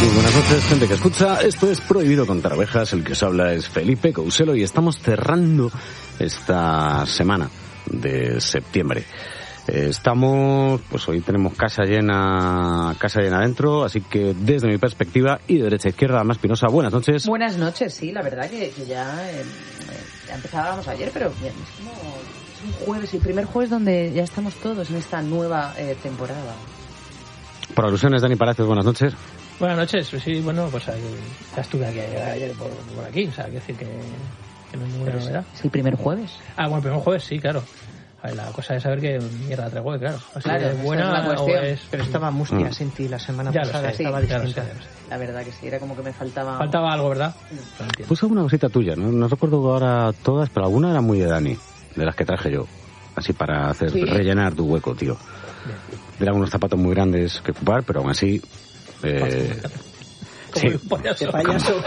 Muy buenas noches, gente que escucha. Esto es Prohibido Contar Abejas. El que os habla es Felipe Couselo y estamos cerrando esta semana de septiembre. Estamos, pues hoy tenemos casa llena dentro, así que desde mi perspectiva y de derecha a izquierda, Alma Espinosa, buenas noches. Buenas noches, sí, la verdad que ya empezábamos ayer, pero bien, es como un jueves, el primer jueves donde ya estamos todos en esta nueva temporada. Por alusiones, Dani Palacios, buenas noches. Buenas noches, sí, bueno, pues ya estuve aquí, ayer por aquí, o sea, quiero decir que no hay ninguna novedad. ¿Es el primer jueves? Ah, bueno, el primer jueves sí, claro. A ver, la cosa es saber qué mierda traigo, claro. O sea, claro, es buena es la cuestión. O es... Pero estaba mustia sin ti la semana pasada, estaba distinta. La verdad que sí, era como que me faltaba... Faltaba algo, ¿verdad? Puse alguna cosita tuya, no recuerdo ahora todas, pero alguna era muy de Dani, de las que traje yo. Así para hacer rellenar tu hueco, tío. Bien. Eran unos zapatos muy grandes que ocupar, pero aún así... Como sí. Payaso.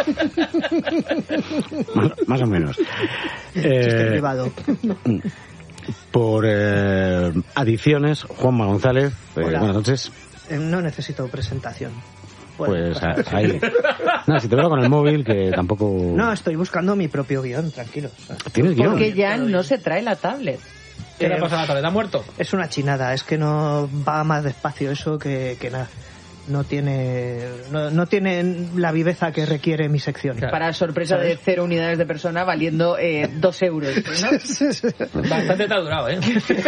más o menos. Chiste privado. Por adiciones, Juanma González, buenas noches. No necesito presentación. Pues ahí. No, si te veo con el móvil, que tampoco... No, estoy buscando mi propio guión, tranquilo. ¿Tienes guión? Porque ya no se trae la tablet. ¿Qué le pasa a la tablet? ¿Ha muerto? Es una chinada, es que no va más despacio eso que nada. No tiene la viveza que requiere mi sección. Claro. Para sorpresa de 0 unidades de persona valiendo 2 euros, ¿no? Bastante te ha durado, ¿eh?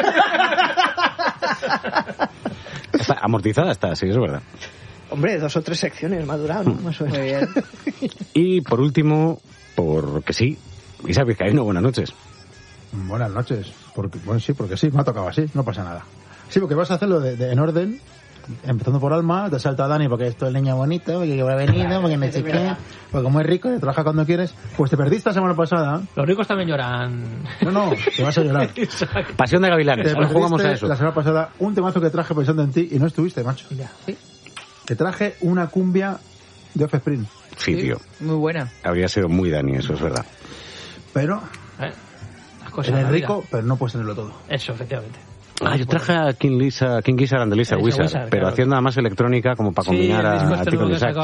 Amortizada está, sí, es verdad. Hombre, 2 o 3 secciones me ha durado, ¿no? Más o menos. Muy bien. Y por último, porque sí, Isaac Vizcaíno, buenas noches. Buenas noches. Porque sí, me ha tocado así, no pasa nada. Sí, porque vas a hacerlo en orden, empezando por Alma, te salta Dani porque esto es el niño bonito, porque ha venido, porque me chequea, porque como es rico y trabaja cuando quieres. Pues te perdiste la semana pasada. Los ricos también lloran. No, te vas a llorar. Pasión de Gavilanes, ahora jugamos a eso. La semana pasada un temazo que traje pensando en ti y no estuviste, macho. Ya, sí. Te traje una cumbia de Offspring. Sí, tío. Muy buena. Habría sido muy Dani, eso es verdad. Pero... las cosas eres rico, pero no puedes tenerlo todo. Eso, efectivamente. Yo traje a King Gizzard and the Lizard Wizard, pero claro, haciendo nada más electrónica como para combinar a Tico Isaac.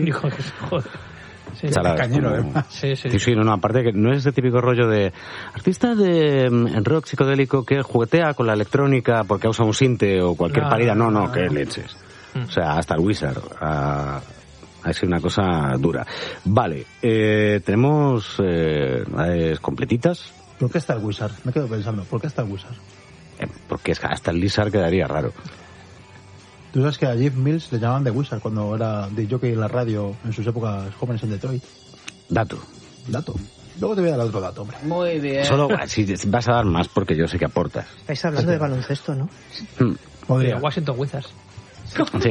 Sí, cañero, además. Sí, no, aparte que no es ese típico rollo de artista de rock psicodélico que juguetea con la electrónica porque usa un sinte o cualquier parida. No, que leches. O sea, hasta el Wizard ha sido una cosa dura. Vale, tenemos completitas. ¿Por qué está el Wizard? Me quedo pensando, ¿por qué está el Wizard? Porque es que hasta el Lizard quedaría raro. Tú sabes que a Jeff Mills le llamaban The Wizard cuando era de jockey en la radio en sus épocas jóvenes en Detroit. Dato. Luego te voy a dar otro dato, hombre. Muy bien. Solo si vas a dar más porque yo sé que aportas. Estáis hablando de baloncesto, ¿no? Podría. Washington Wizards. Sí.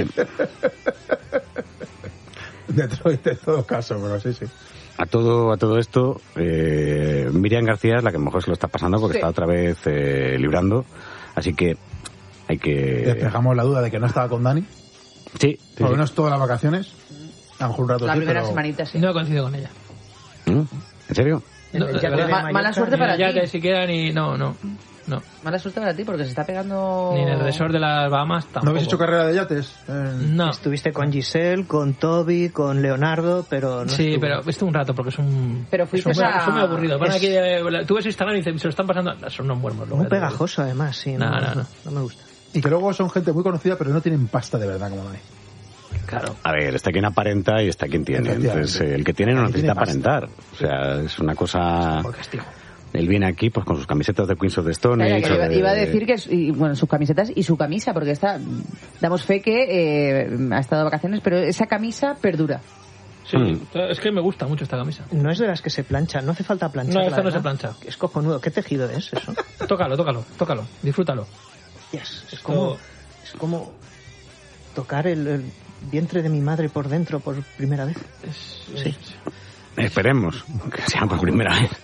Detroit en todo caso, pero sí. A todo esto, Miriam García es la que mejor se lo está pasando porque está otra vez librando, así que hay que... Despejamos la duda de que no estaba con Dani. Sí. Por lo menos todas las vacaciones. A lo mejor un rato la sí, primera pero... semanita, sí. No he coincidido con ella. ¿En serio? No, mala suerte para ti. Ya que siquiera ni... No. Mala suerte para ti porque se está pegando... Ni en el resort de las Bahamas tampoco. ¿No habéis hecho carrera de yates? No. Estuviste con Giselle, con Toby, con Leonardo, pero no sí, pero estuve un rato porque es un... Pero fuiste es muy aburrido. Van aquí, tú ves Instagram y dices, se lo están pasando... Son unos muermos. Muy pegajoso, además, sí. No me gusta. Y que luego son gente muy conocida, pero no tienen pasta de verdad como Dani. Claro. A ver, está quien aparenta y está quien tiene. Entonces, el que tiene no necesita aparentar. O sea, es una cosa... Por castigo. Él viene aquí pues con sus camisetas de Queens of the Stone Age. Iba a decir que sus camisetas y su camisa, porque damos fe que ha estado de vacaciones, pero esa camisa perdura. Sí, es que me gusta mucho esta camisa. No es de las que se planchan, no hace falta planchar. No, esta no se plancha. Es cojonudo. ¿Qué tejido es eso? Tócalo, disfrútalo. Yes. Es como tocar el vientre de mi madre por dentro por primera vez. Sí. Esperemos que sea por primera vez.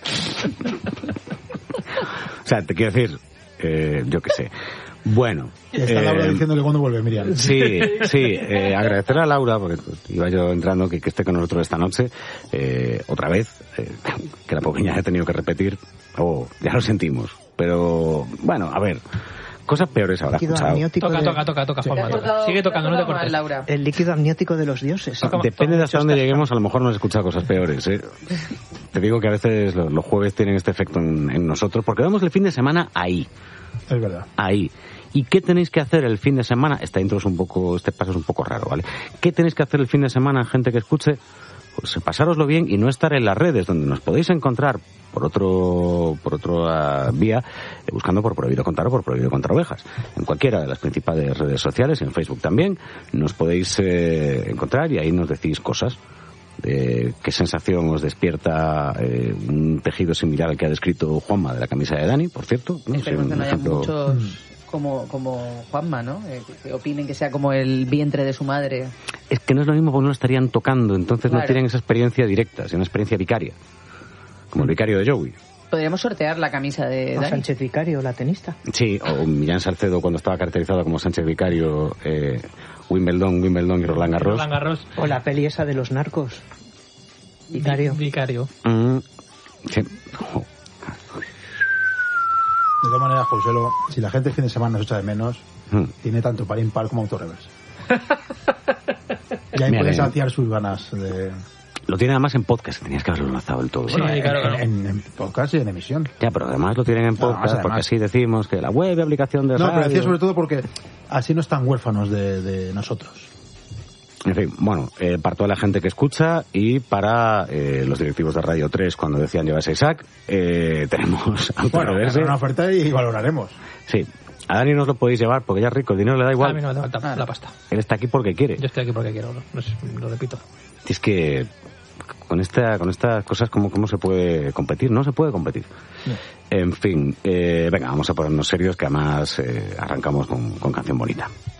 O sea, te quiero decir, yo qué sé. Bueno. Está Laura diciendo que cuando vuelve, Miriam. Sí. Agradecer a Laura, porque iba yo entrando, que esté con nosotros esta noche, otra vez, que la pequeña ha tenido que repetir. Ya lo sentimos. Pero, bueno, a ver. Cosas peores habrá Líquido escuchado. amniótico Toca, de- Juanma. Te has cortado- Sigue tocando, no te mal, cortes. Laura. El líquido amniótico de los dioses. Depende de hasta dónde lleguemos, a lo mejor nos escucha cosas peores, ¿eh? Te digo que a veces los jueves tienen este efecto en nosotros, porque vemos el fin de semana ahí. Es verdad. Ahí. ¿Y qué tenéis que hacer el fin de semana? Este paso es un poco raro, ¿vale? ¿Qué tenéis que hacer el fin de semana, gente que escuche? Pues pasároslo bien y no estar en las redes, donde nos podéis encontrar por otra vía, buscando por Prohibido Contar o por Prohibido Contar Ovejas. En cualquiera de las principales redes sociales, en Facebook también, nos podéis encontrar y ahí nos decís cosas. ¿Qué sensación os despierta un tejido similar al que ha descrito Juanma de la camisa de Dani, por cierto? ¿no? Esperemos Sí, que un no haya ejemplo- muchos como Juanma, ¿no? Que opinen que sea como el vientre de su madre. Es que no es lo mismo porque no lo estarían tocando, entonces no Claro. tienen esa experiencia directa, sino una experiencia vicaria. Como el vicario de Joey. Podríamos sortear la camisa de O Dani. Sánchez Vicario, la tenista. Sí, o Millán Salcedo cuando estaba caracterizado como Sánchez Vicario, Wimbledon y Roland Garros. Roland Garros. O la peli esa de los narcos. Vicario. Vicario. Sí. Jo. De todas maneras, Josuelo, si la gente el fin de semana nos echa de menos, Mm. tiene tanto par impar como autorreverse. Y ahí Mira, puede mira. saciar sus ganas de... Lo tiene además en podcast, tenías que haberlo lanzado del todo. Sí, claro. En podcast y en emisión. Ya, pero además lo tienen en Claro, podcast, además. porque así decimos que la web y aplicación de No, radio... pero decía sobre todo porque así no están huérfanos de nosotros. En fin, bueno, para toda la gente que escucha y para los directivos de Radio 3 cuando decían llevarse Isaac, tenemos Bueno, Autorreverse. una oferta y valoraremos. Sí, a Dani no os lo podéis llevar porque ya es rico, el dinero le da A igual. mí no me hace falta la pasta. Él está aquí porque quiere. Yo estoy aquí porque quiero, lo repito. Es que con estas cosas, ¿cómo se puede competir? No se puede competir. No. En fin, venga, vamos a ponernos serios que además arrancamos con canción bonita.